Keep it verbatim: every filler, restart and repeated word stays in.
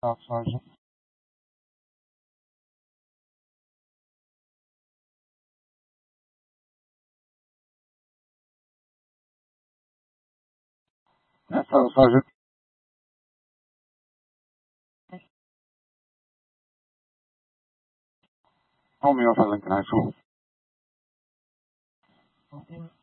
啊，算是。那算算是。我没有发生跟他说。